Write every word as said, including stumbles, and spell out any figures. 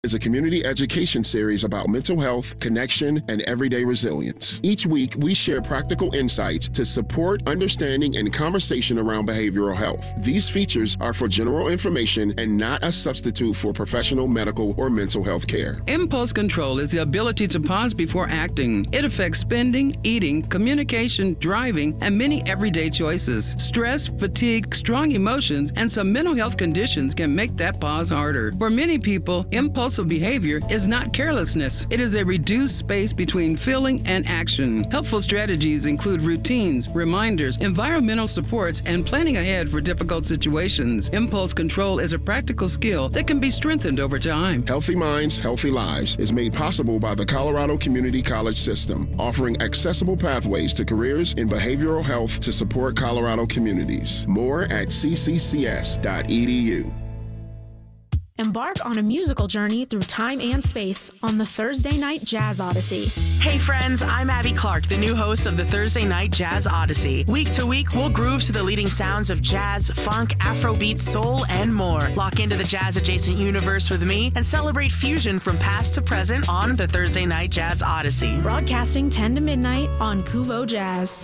is a community education series about mental health, connection, and everyday resilience. Each week, we share practical insights to support understanding and conversation around behavioral health. These features are for general information and not a substitute for professional medical or mental health care. Impulse control is the ability to pause before acting. It affects spending, eating, communication, driving, and many everyday choices. Stress, fatigue, strong emotions, and some mental health conditions can make that pause harder. For many people, impulse behavior is not carelessness. It is a reduced space between feeling and action. Helpful strategies include routines, reminders, environmental supports, and planning ahead for difficult situations. Impulse control is a practical skill that can be strengthened over time. Healthy Minds, Healthy Lives is made possible by the Colorado Community College System, offering accessible pathways to careers in behavioral health to support Colorado communities. More at c c c s dot e d u. Embark on a musical journey through time and space on the Thursday Night Jazz Odyssey. Hey friends, I'm Abby Clark, the new host of the Thursday Night Jazz Odyssey. Week to week, we'll groove to the leading sounds of jazz, funk, Afrobeat, soul, and more. Lock into the jazz-adjacent universe with me and celebrate fusion from past to present on the Thursday Night Jazz Odyssey. Broadcasting ten to midnight on Kuvo Jazz.